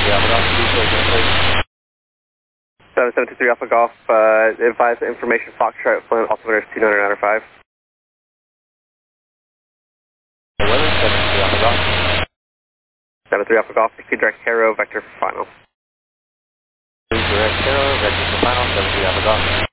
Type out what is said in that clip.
773 Alpha Golf, advise information Foxtrot Flint, altimeter 2995. Weather, 73 Alpha Golf. 73 Alpha Golf, proceed direct Haro, vector for final. Direct Haro, vector for final, 73 Alpha Golf.